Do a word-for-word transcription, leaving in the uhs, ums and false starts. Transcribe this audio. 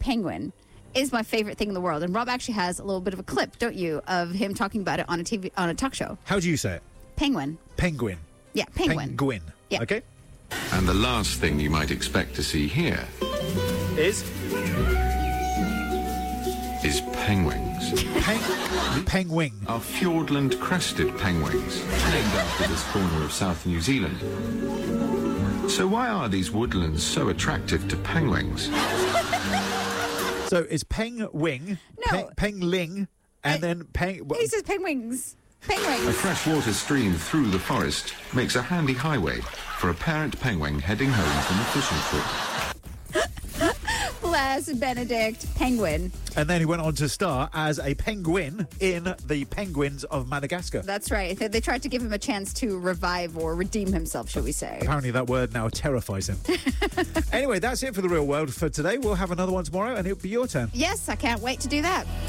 penguin is my favorite thing in the world. And Rob actually has a little bit of a clip, don't you, of him talking about it on a T V, on a talk show. How do you say it? Penguin. Penguin. Yeah, penguin. Penguin. Yeah. Okay. And the last thing you might expect to see here Is? is penguins. Peng- penguin. Are Fiordland crested penguins, named after this corner of South New Zealand. So why are these woodlands so attractive to penguins? So it's penguin, No. pe- pengling, and Uh, then peng... He says penguins. Penguins. A freshwater stream through the forest makes a handy highway for a parent penguin heading home from a fishing trip. Bless Benedict. Penguin. And then he went on to star as a penguin in The Penguins of Madagascar. That's right. They, they tried to give him a chance to revive or redeem himself, shall we say. Apparently that word now terrifies him. Anyway, that's it for The Real World for today. We'll have another one tomorrow and it'll be your turn. Yes, I can't wait to do that.